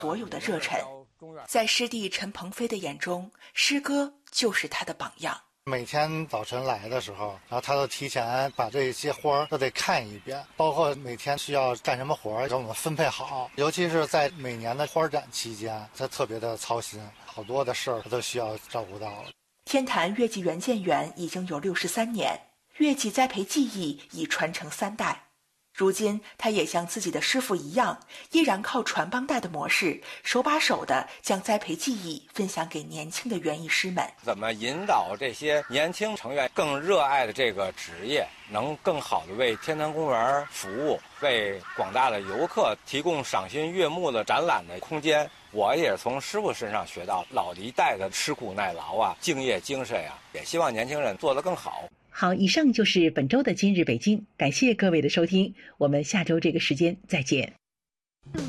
所有的热忱。在师弟陈鹏飞的眼中，师哥就是他的榜样。 每天早晨来的时候，然后他都提前把这些活都得看一遍，包括每天需要干什么活给我们分配好。尤其是在每年的花展期间，他特别的操心，好多的事儿他都需要照顾到。 天坛乐伎园建园已经有63年，乐伎栽培技艺已传承3代。如今他也像自己的师父一样，依然靠传帮带的模式，手把手地将栽培技艺分享给年轻的园艺师们。 怎么引导这些年轻成员更热爱的这个职业，能更好地为天坛公园服务，为广大的游客提供赏心悦目的展览的空间。我也从师傅身上学到老一代的吃苦耐劳啊，敬业精神啊，也希望年轻人做得更好。 好，以上就是本周的今日北京，感谢各位的收听，我们下周这个时间再见。